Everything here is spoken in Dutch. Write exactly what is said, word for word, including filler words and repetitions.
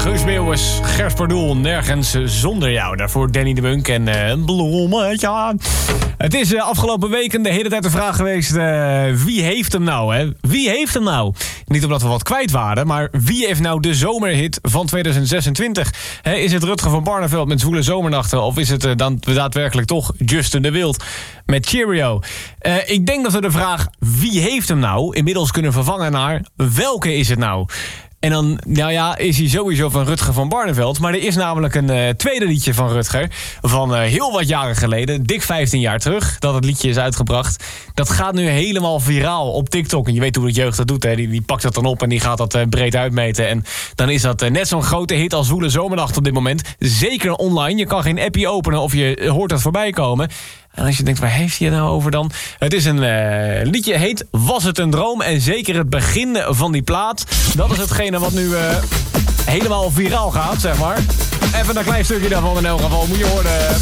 Guus Meeuwis, Gers Pardoel, nergens zonder jou. Daarvoor Danny de Munk en uh, een bloemetje. Het is uh, afgelopen weken de hele tijd de vraag geweest... Uh, wie heeft hem nou, hè? Wie heeft hem nou? Niet omdat we wat kwijt waren, maar wie heeft nou de zomerhit van tweeduizend zesentwintig? He, is het Rutger van Barneveld met Zwoele Zomernachten... of is het uh, dan daadwerkelijk toch Justin de Wild met Cheerio? Uh, ik denk dat we de vraag wie heeft hem nou... inmiddels kunnen vervangen naar welke is het nou? En dan, nou ja, is hij sowieso van Rutger van Barneveld. Maar er is namelijk een uh, tweede liedje van Rutger. Van uh, heel wat jaren geleden, dik vijftien jaar terug, dat het liedje is uitgebracht. Dat gaat nu helemaal viraal op TikTok. En je weet hoe de jeugd dat doet, hè. Die, die pakt dat dan op en die gaat dat uh, breed uitmeten. En dan is dat uh, net zo'n grote hit als Zwoele Zomernacht op dit moment. Zeker online. Je kan geen appje openen of je hoort dat voorbij komen. En als je denkt, waar heeft hij het nou over dan? Het is een uh, liedje, heet Was het een droom? En zeker het begin van die plaat. Dat is hetgene wat nu uh, helemaal viraal gaat, zeg maar. Even een klein stukje daarvan in elk geval. Moet je horen.